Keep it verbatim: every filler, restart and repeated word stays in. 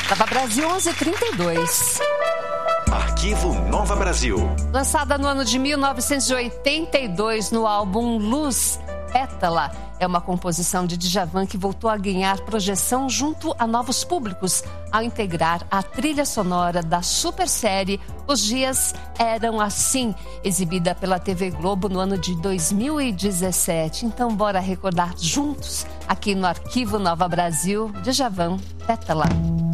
Nova Brasil onze e trinta e dois. Arquivo Nova Brasil. Lançada no ano de mil novecentos e oitenta e dois no álbum Luz, Pétala, é uma composição de Djavan que voltou a ganhar projeção junto a novos públicos ao integrar a trilha sonora da supersérie Os Dias Eram Assim, exibida pela T V Globo no ano de dois mil e dezessete. Então bora recordar juntos aqui no Arquivo Nova Brasil, Djavan, Pétala.